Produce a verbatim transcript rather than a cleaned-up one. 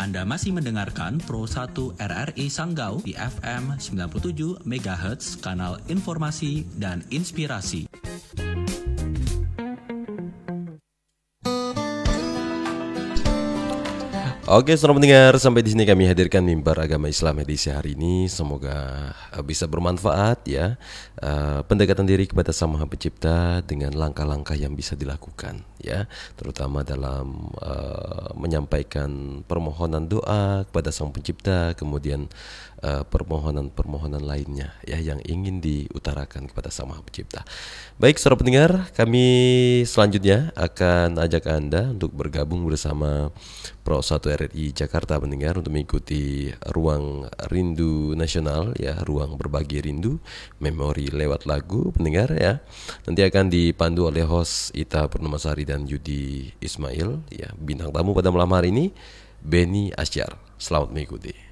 Anda masih mendengarkan Pro satu R R I Sanggau di F M sembilan puluh tujuh megahertz, kanal informasi dan inspirasi. Oke, selamat mendengar. Sampai di sini kami hadirkan Mimbar Agama Islam edisi hari ini. Semoga uh, bisa bermanfaat ya. Uh, pendekatan diri kepada Sang Maha Pencipta dengan langkah-langkah yang bisa dilakukan ya, terutama dalam uh, menyampaikan permohonan doa kepada Sang Pencipta, kemudian uh, permohonan-permohonan lainnya ya yang ingin diutarakan kepada Sang Maha Pencipta. Baik, saudara pendengar, kami selanjutnya akan ajak Anda untuk bergabung bersama Pro satu R R I Jakarta pendengar untuk mengikuti ruang rindu nasional ya, ruang berbagi rindu, memori lewat lagu pendengar ya. Nanti akan dipandu oleh host Ita Purnamasari dan Yudi Ismail ya. Bintang tamu pada malam hari ini Beni Asyar. Selamat mengikuti.